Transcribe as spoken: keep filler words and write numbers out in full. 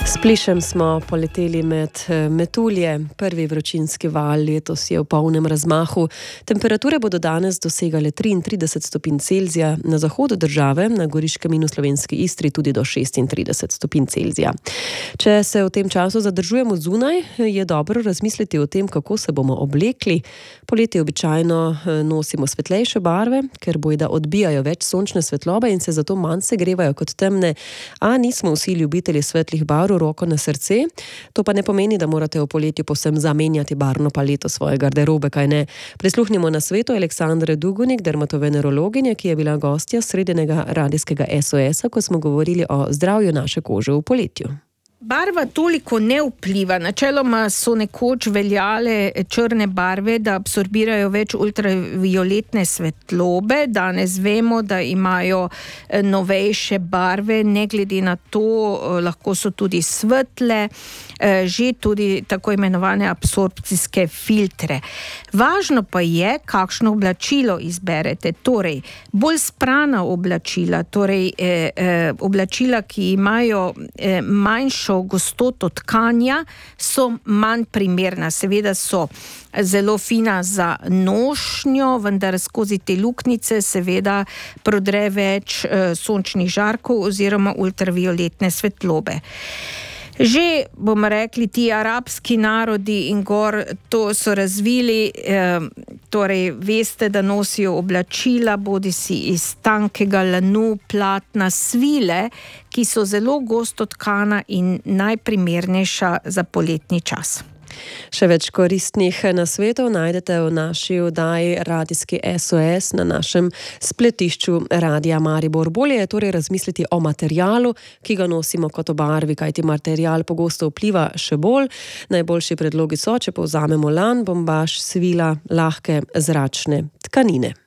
S plišem smo poleteli med metulje. Prvi vročinski val letos je v polnem razmahu. Temperature bodo danes dosegale triintrideset stopinj Celzija, na zahodu države, na Goriškem in v Slovenski Istri tudi do šestintrideset stopinj Celzija. Če se v tem času zadržujemo zunaj, je dobro razmisliti o tem, kako se bomo oblekli. Poleti običajno nosimo svetlejše barve, ker bojda odbijajo več sončne svetlobe in se zato manj segrevajo kot temne, a nismo vsi ljubitelji svetlih barv, roko na srce. To pa ne pomeni, da morate v poletju povsem zamenjati barvno paleto svoje garderobe, kaj ne. Prisluhnimo na svetu Aleksandre Dugonik, dermatovenerologinje, ki je bila gostja sredinega radijskega S O S-a, ko smo govorili o zdravju naše kože v poletju. Barva toliko ne vpliva. Načeloma so nekoč veljale črne barve, da absorbirajo več ultravioletne svetlobe. Danes vemo, da imajo novejše barve, ne glede na to, lahko so tudi svetle, že tudi tako imenovane absorpcijske filtre. Važno pa je, kakšno oblačilo izberete. Torej, bolj sprana oblačila, torej eh, eh, oblačila, ki imajo eh, manjšo gostoto tkanja, so manj primerna. Seveda so zelo fina za nošnjo, vendar skozi te luknjice seveda prodre več eh, sončnih žarkov oziroma ultravioletne svetlobe. Že, bomo rekli, ti arabski narodi in gor to so razvili, eh, torej veste, da nosijo oblačila, bodisi iz tankega lanu, platna, svile, ki so zelo gosto tkana in najprimernejša za poletni čas. Še več koristnih nasvetov najdete v naši oddaji Radijski S O S na našem spletišču Radija Maribor. Bolje je torej razmisliti o materialu, ki ga nosimo kot o barvi, kajti material pogosto vpliva še bolj. Najboljši predlogi so, če povzamemo lan, bombaž, svila, lahke zračne tkanine.